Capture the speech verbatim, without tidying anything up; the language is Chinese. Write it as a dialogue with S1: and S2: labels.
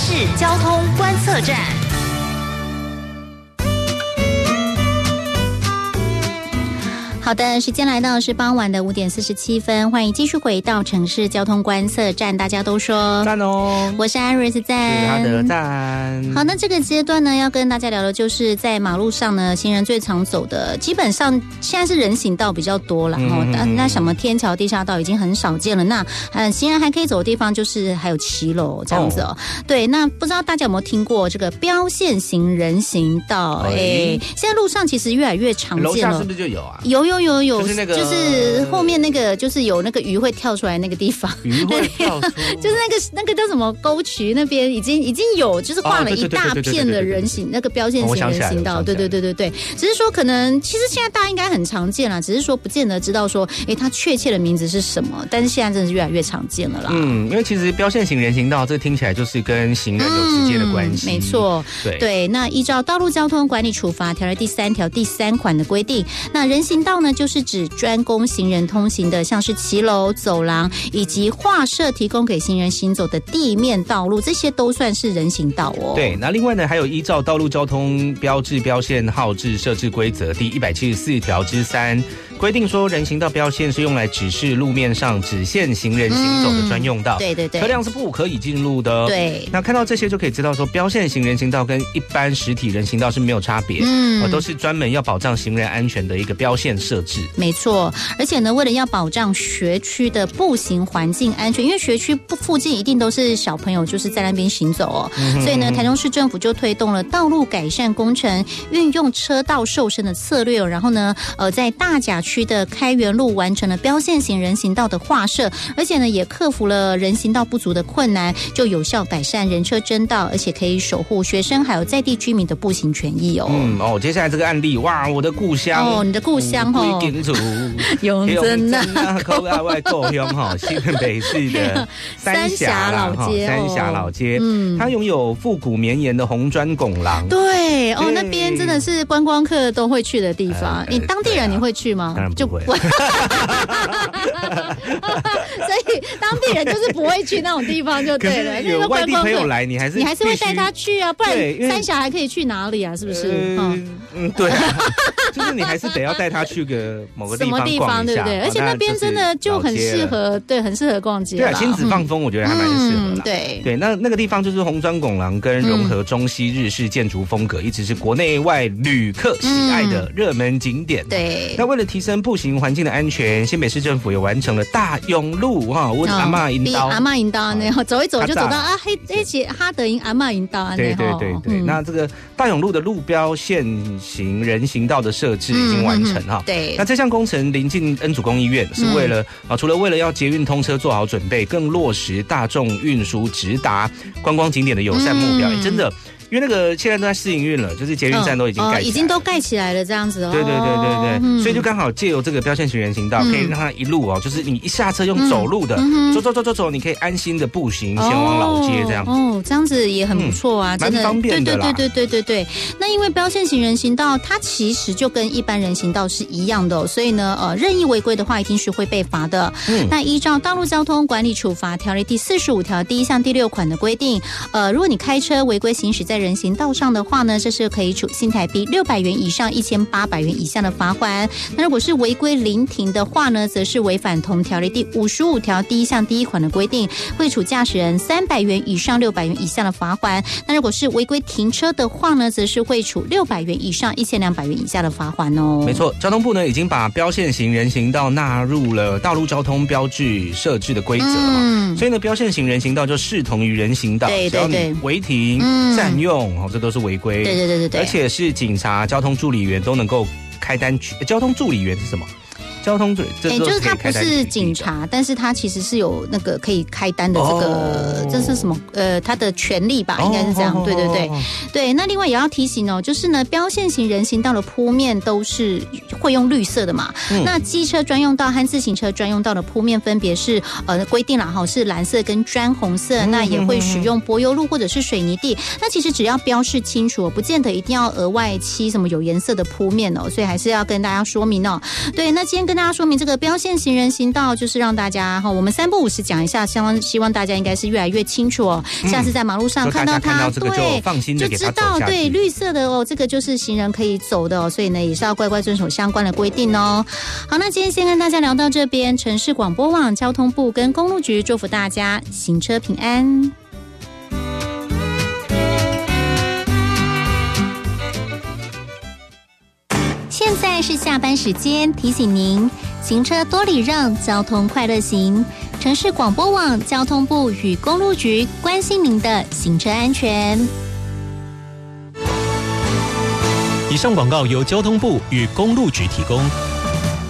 S1: 市交通观测站。好的，时间来到是傍晚的五点四十七分，欢迎继续回到城市交通观测站。大家都说
S2: 赞哦，
S1: 我是艾瑞斯赞，
S2: 是他的赞。
S1: 好，那这个阶段呢，要跟大家聊的就是在马路上呢，行人最常走的，基本上现在是人行道比较多了哈、嗯。那什么天桥、地下道已经很少见了。那嗯，行人还可以走的地方就是还有骑楼这样子哦。哦对，那不知道大家有没有听过这个标线型人行道？哎、欸，现在路上其实越来越常见了。
S2: 楼下是不是就有啊？
S1: 有有。有有有，
S2: 就是那个，
S1: 就是后面那个，就是有那个鱼会跳出来那个地方，
S2: 鱼会跳出，
S1: 就是那个那个叫什么沟渠那边已经已经有，就是画了一大片的人行那个标线型人行道，对对对对对。只是说可能其实现在大家应该很常见啦，只是说不见得知道说，哎，它确切的名字是什么，但是现在真的是越来越常见了啦。
S2: 嗯，因为其实标线型人行道这听起来就是跟行人有直接的关系，
S1: 嗯、没错，
S2: 对
S1: 对。那依照《道路交通管理处罚条例》第三条第三款的规定，那人行道呢，就是指专供行人通行的，像是骑楼、走廊以及画设提供给行人行走的地面道路，这些都算是人行道哦。
S2: 对，那另外呢，还有依照《道路交通标志标线号志设置规则》第一百七十四条之三。规定说，人行道标线是用来指示路面上只限行人行走的专用道、嗯，对对对，车辆是不可以进入的。对，那看到这些就可以知道说，标线型人行道跟一般实体人行道是没有差别，嗯、呃，都是专门要保障行人安全的一个标线设置。
S1: 没错，而且呢，为了要保障学区的步行环境安全，因为学区附近一定都是小朋友就是在那边行走哦，嗯、所以呢，台中市政府就推动了道路改善工程，运用车道瘦身的策略，然后呢，呃，在大甲区的开元路完成了标线型人行道的画设，而且呢也克服了人行道不足的困难，就有效改善人车争道，而且可以守护学生还有在地居民的步行权益哦。
S2: 嗯哦，接下来这个案例，哇，我的故乡
S1: 哦，你的故乡哦，永贞啊，
S2: 口外外故乡哈，新北市的三峡老街，三峡老街，嗯，它拥有复古绵延的红砖拱廊，
S1: 对哦，那边真的是观光客都会去的地方。你当地人你会去吗？
S2: 当然不会。
S1: 所以当地人就是不会去那种地方就对了。
S2: 有外地朋友来，你还是
S1: 你还是会带他去啊，不然三峡还可以去哪里啊？是不是？
S2: 嗯嗯，对、啊，就是你还是得要带他去个某个地方逛一下，什么地方
S1: 对不对？而且那边真的就很适合，对，很适合逛街。
S2: 对啊，亲子放风，我觉得还蛮适合的、嗯。
S1: 对
S2: 对，那那个地方就是红砖拱廊跟融合中西日式建筑风格，一直是国内外旅客喜爱的热门景点。
S1: 嗯、对，
S2: 那为了提升步行环境的安全，新北市政府也完成了大勇路哈，我阿嬷引导，
S1: 阿嬷引导呢，走一走就走到啊，黑黑起哈德营阿嬷引导
S2: 对对对对、嗯，那这个大勇路的路标线型人行道的设置已经完成哈、嗯嗯。对，那这项工程临近恩主公医院，是为了、嗯、啊，除了为了要捷运通车做好准备，更落实大众运输直达观光景点的友善目标，嗯欸、真的。因为那个现在都在试营运了，就是捷运站都已经盖起来了、哦哦，已
S1: 经都盖起来了，这样子哦。
S2: 对对对对对，嗯、所以就刚好借由这个标线型人行道，嗯、可以让它一路哦，就是你一下车用走路的，嗯、走走走走走，你可以安心的步行前往老街这样。
S1: 哦，这样子也很不错啊，嗯、真的，
S2: 蛮方便的啦。
S1: 对对对对对对。那因为标线型人行道，它其实就跟一般人行道是一样的、哦，所以呢，呃，任意违规的话，一定是会被罚的。嗯。那依照《道路交通管理处罚条例》第四十五条第一项第六款的规定，呃，如果你开车违规行驶在人行道上的话呢，这是可以处新台币六百元以上一千八百元以下的罚款。那如果是违规临停的话呢，则是违反同条例第五十五条第一项第一款的规定，会处驾驶人三百元以上六百元以下的罚款。那如果是违规停车的话呢，则是会处六百元以上一千两百元以下的罚款哦。
S2: 没错，交通部呢已经把标线型人行道纳入了道路交通标志设置的规则、嗯、所以呢，标线型人行道就视同于人行道，
S1: 对对对，
S2: 只要你违停、嗯、占用，这都是违规。
S1: 对对对对对，
S2: 而且是警察、交通助理员都能够开单取。交通助理员是什么？交通队，这、欸、
S1: 就是他不是警察，但是他其实是有那个可以开单的这个，哦、这是什么？呃，他的权利吧，应该是这样。哦、对对对、哦、对。那另外也要提醒哦，就是呢，标线型人行道的铺面都是会用绿色的嘛。嗯、那机车专用道和自行车专用道的铺面分别是呃规定了哈，是蓝色跟砖红色。嗯、那也会使用柏油路或者是水泥地。那其实只要标示清楚，不见得一定要额外漆什么有颜色的铺面哦。所以还是要跟大家说明哦。对，那今天跟跟大家说明，这个标线行人行道就是让大家哈，我们三不五时讲一下，希望希望大家应该是越来越清楚哦。嗯、下次在马路上看到它，对，
S2: 放心的给它走下去，
S1: 就知道对绿色的哦，这个就是行人可以走的哦，所以呢也是要乖乖遵守相关的规定哦。好，那今天先跟大家聊到这边，城市广播网、交通部跟公路局祝福大家行车平安。现在是下班时间，提醒您行车多礼让，交通快乐行。城市广播网、交通部与公路局关心您的行车安全。
S3: 以上广告由交通部与公路局提供。